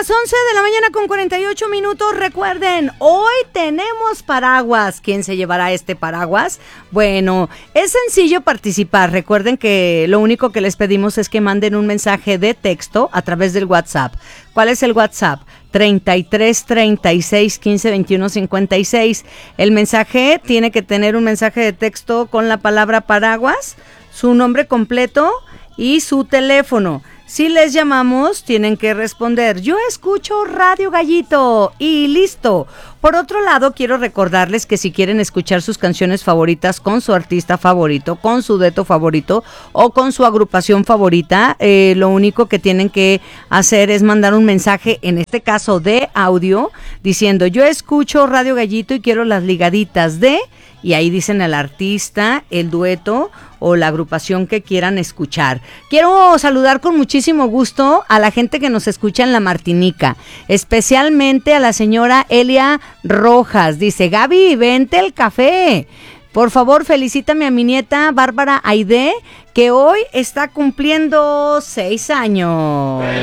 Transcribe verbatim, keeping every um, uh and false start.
las once de la mañana con cuarenta y ocho minutos. Recuerden, hoy tenemos paraguas. ¿Quién se llevará este paraguas? Bueno, es sencillo participar. Recuerden que lo único que les pedimos es que manden un mensaje de texto a través del WhatsApp. ¿Cuál es el WhatsApp? treinta y tres, treinta y seis, quince, veintiuno, cincuenta y seis. El mensaje tiene que tener un mensaje de texto con la palabra paraguas, su nombre completo y su teléfono. Si les llamamos, tienen que responder, yo escucho Radio Gallito y listo. Por otro lado, quiero recordarles que si quieren escuchar sus canciones favoritas con su artista favorito, con su dueto favorito o con su agrupación favorita, eh, lo único que tienen que hacer es mandar un mensaje, en este caso de audio, diciendo, yo escucho Radio Gallito y quiero las ligaditas de... Y ahí dicen el artista, el dueto o la agrupación que quieran escuchar. Quiero saludar con muchísimo gusto a la gente que nos escucha en la Martinica, especialmente a la señora Elia Rojas. Dice, Gaby, vente el café. Por favor, felicítame a mi nieta Bárbara Aide, que hoy está cumpliendo seis años.